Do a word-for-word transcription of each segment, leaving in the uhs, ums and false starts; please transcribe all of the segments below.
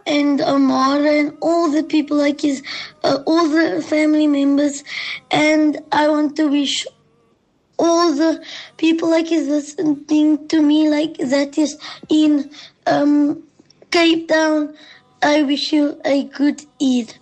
and Amara and all the people like his, uh, all the family members. And I want to wish all the people like his listening to me like that is in um, Cape Town. I wish you a good Eid.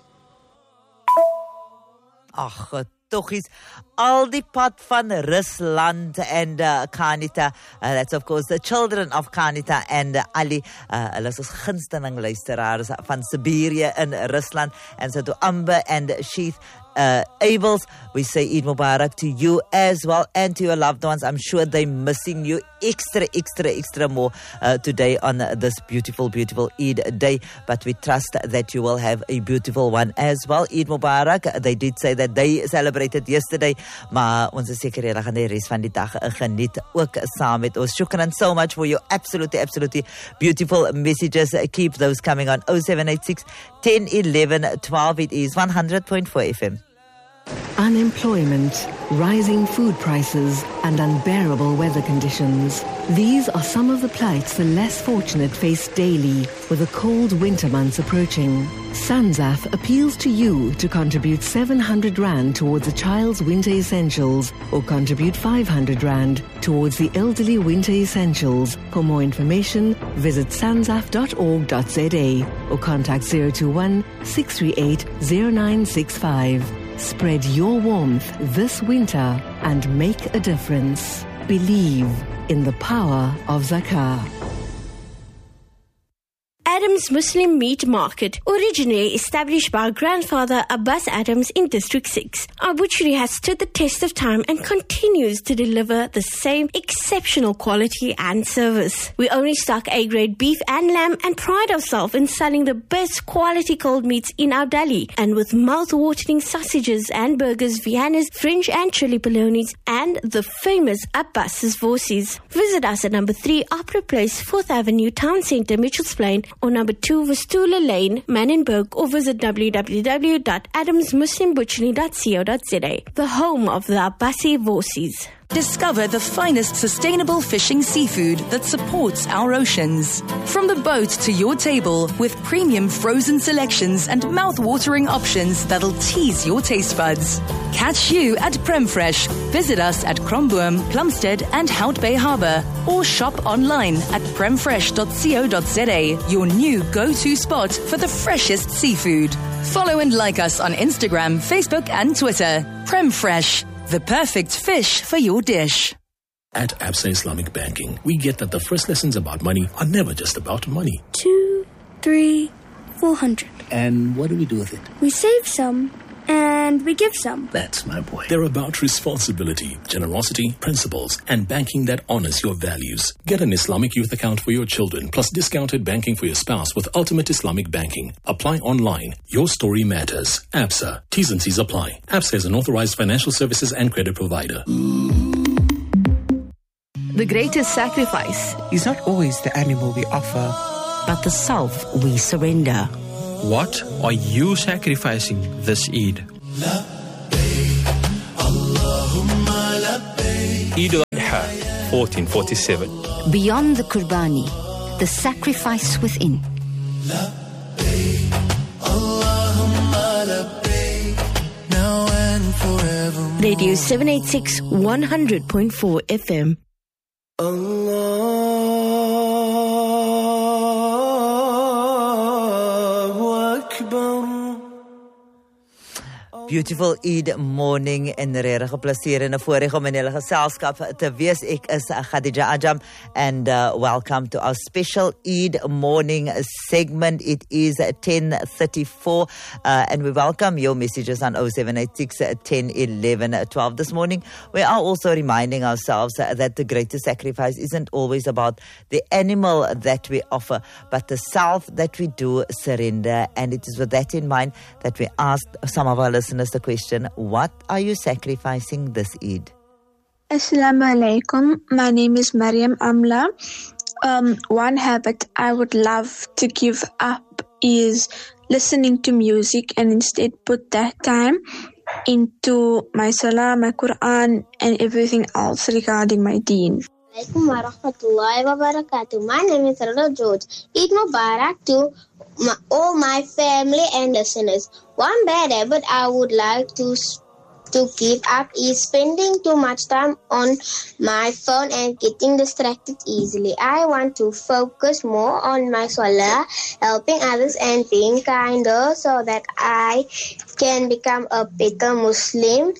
Ach, toch is al die pad van Rusland and uh, Kanita. Uh, that's of course the children of Kanita and uh, Ali. Uh, hulle is ons gunsteling luisteraars van Siberië in Rusland. And so to Amber and Sheath uh, Abels, we say Eid Mubarak to you as well and to your loved ones. I'm sure they're missing you extra, extra, extra more uh, today on uh, this beautiful, beautiful Eid day. But we trust that you will have a beautiful one as well. Eid Mubarak. They did say that they celebrated yesterday, maar ons is seker julle gaan die res van die dag geniet ook saam met ons. Shukran so much for your absolutely, absolutely beautiful messages. Keep those coming on oh seven eight six, ten, eleven, twelve. It is one hundred point four F M. Unemployment, rising food prices, and unbearable weather conditions. These are some of the plights the less fortunate face daily with the cold winter months approaching. Sanzaf appeals to you to contribute seven hundred rand towards a child's winter essentials or contribute five hundred rand towards the elderly winter essentials. For more information, visit sanzaf dot org dot z a or contact zero two one, six three eight, zero nine six five. Spread your warmth this winter and make a difference. Believe in the power of Zakah. Adams Muslim Meat Market, originally established by our grandfather Abbas Adams in District six. Our butchery has stood the test of time and continues to deliver the same exceptional quality and service. We only stock A-grade beef and lamb and pride ourselves in selling the best quality cold meats in our deli, and with mouth-watering sausages and burgers, Viennas, French and chili bolognese, and the famous Abbas's Vorsies. Visit us at number three Opera Place, fourth Avenue, Town Centre, Mitchells Plain, or number two Vistula Lane, Manenberg, or visit w w w dot adams muslim butchery dot co dot z a, the home of the Abbasi Vorsies. Discover the finest sustainable fishing seafood that supports our oceans. From the boat to your table, with premium frozen selections and mouth-watering options that'll tease your taste buds. Catch you at Premfresh. Visit us at Kromboom, Plumstead and Hout Bay Harbour, or shop online at premfresh dot co dot z a, your new go-to spot for the freshest seafood. Follow and like us on Instagram, Facebook and Twitter. Premfresh, the perfect fish for your dish. At Absa Islamic Banking, we get that the first lessons about money are never just about money. Two, three, four hundred. And what do we do with it? We save some, and we give some. That's my boy. They're about responsibility, generosity, principles, and banking that honors your values. Get an Islamic youth account for your children, plus discounted banking for your spouse with Ultimate Islamic Banking. Apply online. Your story matters. Absa. T's and C's apply. Absa is an authorized financial services and credit provider. The greatest sacrifice is not always the animal we offer, but the self we surrender. What are you sacrificing this Eid? Eid al-Adha, fourteen forty-seven. Beyond the Qurbani, the sacrifice within. Radio seven eighty-six, one hundred point four F M. Beautiful Eid morning en regtig 'n plesier en 'n voorreg om in julle geselskap te wees. Ek is Khadija Ajam and uh, welcome to our special Eid morning segment. It is ten thirty-four uh, and we welcome your messages on oh seven eight six, ten, eleven, twelve. This morning we are also reminding ourselves that the greatest sacrifice isn't always about the animal that we offer, but the self that we do surrender. And it is with that in mind that we asked some of our listeners the question, what are you sacrificing this Eid? Assalamu alaikum. My name is Mariam Amla. Um, one habit I would love to give up is listening to music and instead put that time into my salah, my Quran, and everything else regarding my deen. Assalamualaikum warahmatullahi wabarakatuh. My name is Ronald George. Eid Mubarak to my, all my family and listeners. One bad habit I would like to to give up is spending too much time on my phone and getting distracted easily. I want to focus more on my salah, helping others and being kinder so that I can become a better Muslim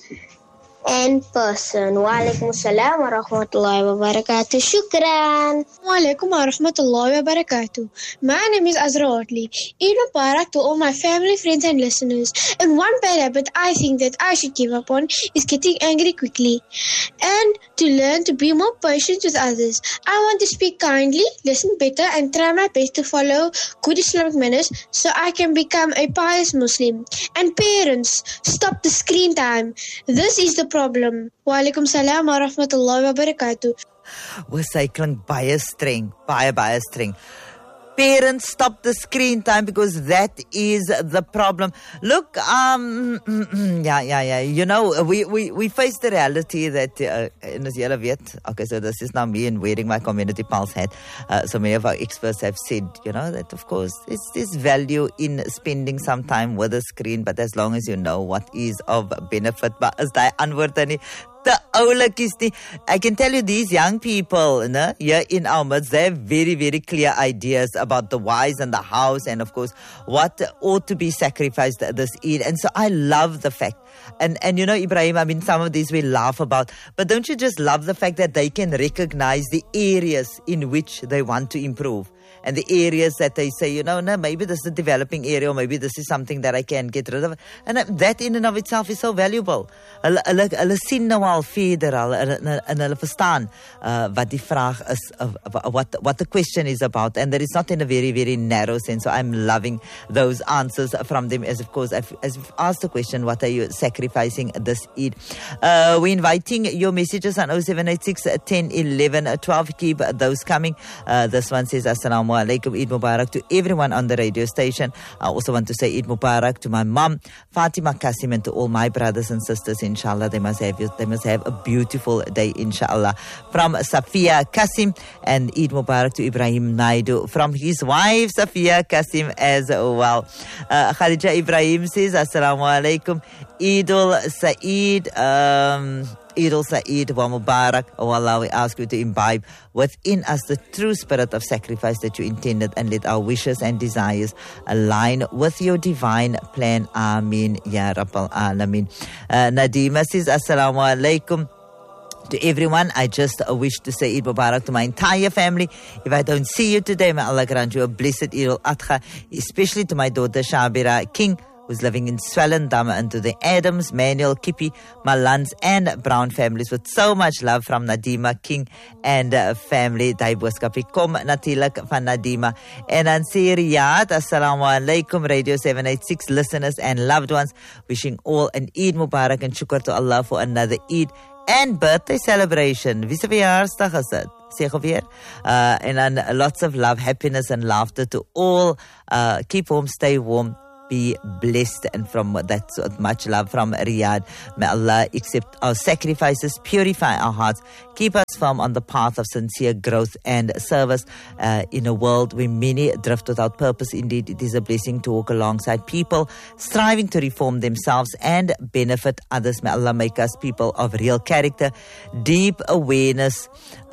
and person. Waalaikumsalam warahmatullahi wabarakatuh. Shukran. Waalaikum warahmatullahi wabarakatuh. My name is Azra Otley. Eid Mubarak to all my family, friends and listeners. And one bad habit I think that I should give up on is getting angry quickly. And to learn to be more patient with others. I want to speak kindly, listen better and try my best to follow good Islamic manners so I can become a pious Muslim. And parents, stop the screen time. This is the problem. Waalaikum salam wa rahmatullahi wa barakatuh. We're cycling baie streng, baie, baie streng. Parents, stop the screen time because that is the problem. Look, um, yeah, yeah, yeah. You know, we, we, we face the reality that, uh, in as julle weet, okay, so this is now me and wearing my community pulse hat. Uh, so many of our experts have said, you know, that of course, it's this value in spending some time with a screen, but as long as you know what is of benefit. But as die antwoord dan nie, the oulikies nie. I can tell you these young people, no, here in our midst, they have very, very clear ideas about the whys and the hows and of course what ought to be sacrificed this Eid. And so I love the fact, and, and you know, Ibrahim, I mean, some of these we laugh about, but don't you just love the fact that they can recognize the areas in which they want to improve? And the areas that they say, you know, no, maybe this is a developing area or maybe this is something that I can get rid of. And that in and of itself is so valuable. Hulle, hulle, hulle sien nou al verder al, en hulle verstaan uh, wat die vraag is, uh, what, what the question is about. And that is not in a very, very narrow sense. So I'm loving those answers from them as, of course, I've, as we've asked the question, what are you sacrificing this Eid? Uh, we're inviting your messages on oh seven eight six, ten, eleven, twelve. Keep those coming. Uh, this one says, Assalamu alaikum, Eid Mubarak to everyone on the radio station. I also want to say Eid Mubarak to my mom, Fatima Kasim, and to all my brothers and sisters. Inshallah, they must have they must have a beautiful day, inshallah. From Safia Kasim, and Eid Mubarak to Ibrahim Naidu from his wife Safia Kasim as well. Uh, Khalija Ibrahim says, Assalamu alaikum, Eidul Saeed. Um, Eid al-Sa'id wa Mubarak. Oh Allah, we ask you to imbibe within us the true spirit of sacrifice that you intended and let our wishes and desires align with your divine plan. Ameen. Ya Rabbal Alameen. Uh, Nadima says, Assalamu alaikum. To everyone, I just wish to say Eid Mubarak to my entire family. If I don't see you today, may Allah grant you a blessed Eid al-Adha, especially to my daughter Shabira King, who's living in Swellendam, and to the Adams, Manuel, Kippy, Malans and Brown families with so much love from Nadima King and uh, family. Die boodskapie kom natuurlijk van Nadima. En dan sê Riyadh, Assalamu alaikum, Radio seven eighty-six listeners and loved ones, wishing all an Eid Mubarak and shukr to Allah for another Eid and birthday celebration. Wie se verjaarsdag is dit? Sê gou weer. Uh, en dan lots of love, happiness and laughter to all. Uh, keep warm, stay warm. Be blessed, and from that much love from Riyadh. May Allah accept our sacrifices, purify our hearts, keep us firm on the path of sincere growth and service uh, in a world where many drift without purpose. Indeed, it is a blessing to walk alongside people striving to reform themselves and benefit others. May Allah make us people of real character, deep awareness,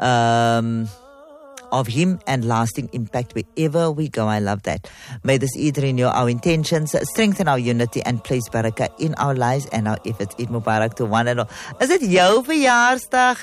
um, of Him and lasting impact wherever we go. I love that. May this Eid renew our intentions, strengthen our unity and place barakah in our lives and our efforts. Eid Mubarak to one and all. Is it jou verjaarsdag?